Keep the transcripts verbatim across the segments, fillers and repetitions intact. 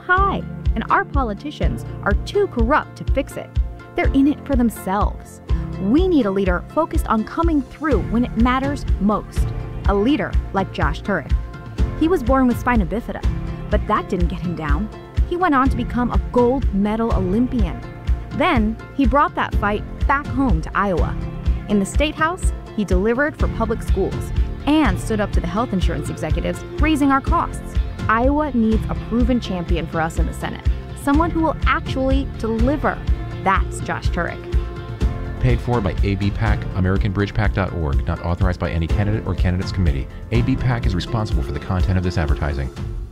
high, and our politicians are too corrupt to fix it. They're in it for themselves. We need a leader focused on coming through when it matters most. A leader like Josh Turek. He was born with spina bifida, but that didn't get him down. He went on to become a gold medal Olympian. Then, he brought that fight back home to Iowa. In the State House, he delivered for public schools and stood up to the health insurance executives, raising our costs. Iowa needs a proven champion for us in the Senate, someone who will actually deliver. That's Josh Turek. Paid for by A B PAC, American Bridge Pac dot org, not authorized by any candidate or candidates committee. A B PAC is responsible for the content of this advertising.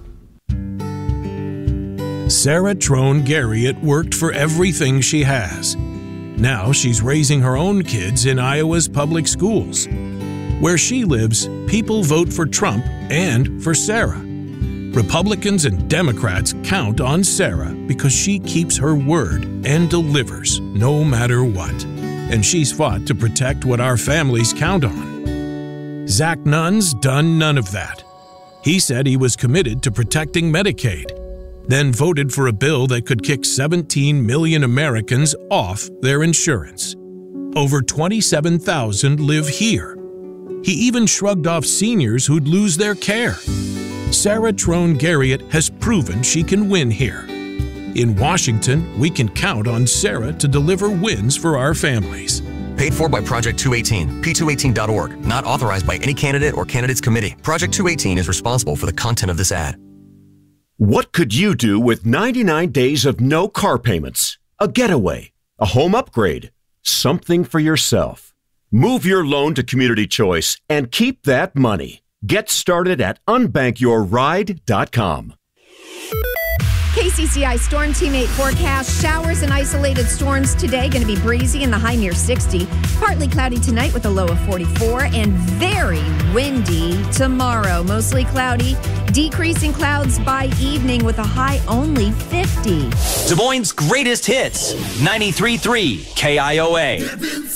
Sarah Trone Garriott worked for everything she has. Now she's raising her own kids in Iowa's public schools. Where she lives, people vote for Trump and for Sarah. Republicans and Democrats count on Sarah because she keeps her word and delivers no matter what. And she's fought to protect what our families count on. Zach Nunn's done none of that. He said he was committed to protecting Medicaid, then voted for a bill that could kick seventeen million Americans off their insurance. Over twenty-seven thousand live here. He even shrugged off seniors who'd lose their care. Sarah Trone Garriott has proven she can win here. In Washington, we can count on Sarah to deliver wins for our families. Paid for by Project two eighteen, P two eighteen dot org. Not authorized by any candidate or candidates committee. Project two eighteen is responsible for the content of this ad. What could you do with ninety-nine days of no car payments? A getaway, a home upgrade, something for yourself. Move your loan to Community Choice and keep that money. Get started at unbank your ride dot com. K C C I Storm Team eight forecast. Showers and isolated storms today. Going to be breezy and the high near sixty. Partly cloudy tonight with a low of forty-four. And very windy tomorrow. Mostly cloudy. Decreasing clouds by evening with a high only fifty. Des Moines' greatest hits. ninety-three point three K I O A.